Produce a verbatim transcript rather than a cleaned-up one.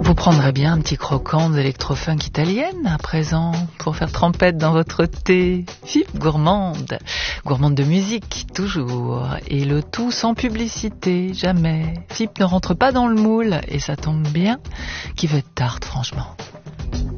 Vous prendrez bien un petit croquant d'électrofunk italienne à présent pour faire trempette dans votre thé. Fipe gourmande, gourmande de musique toujours, et le tout sans publicité, jamais. Fipe ne rentre pas dans le moule et ça tombe bien, qui veut être tarte franchement.